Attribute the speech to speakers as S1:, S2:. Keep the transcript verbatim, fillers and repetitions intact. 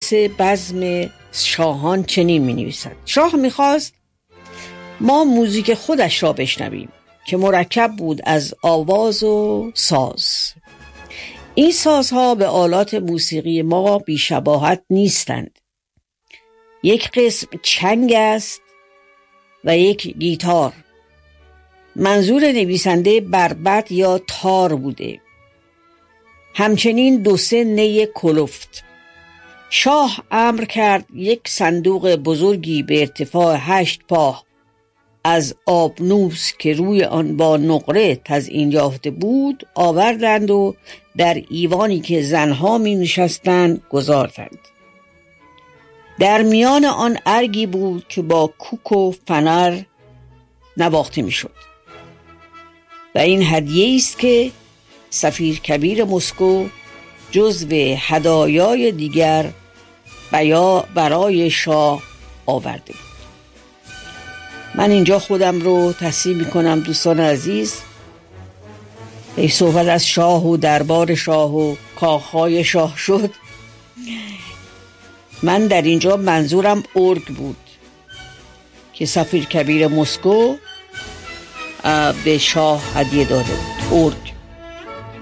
S1: نویس بزم شاهان چنین می نویسد: شاه می خواست ما موزیک خودش را بشنویم که مرکب بود از آواز و ساز. این سازها به آلات موسیقی ما بی‌شباهت نیستند. یک قسم چنگ است و یک گیتار. منظور نویسنده بربط یا تار بوده. همچنین دو سه نی کلفت. شاه امر کرد یک صندوق بزرگی به ارتفاع هشت پا از آبنوس که روی آن با نقره تزیین یافته بود آوردند و در ایوانی که زنها می نشستند گذاردند. در میان آن ارگی بود که با کوک و فنر نواخته می شد و این هدیه است که سفیر کبیر مسکو جزو هدایای دیگر برای شاه آورده بود. من اینجا خودم رو تصحیح می کنم دوستان عزیز. ای صحبت از شاه و دربار شاه و کاخهای شاه شد، من در اینجا منظورم ارگ بود که سفیر کبیر مسکو به شاه هدیه داده بود. ارگ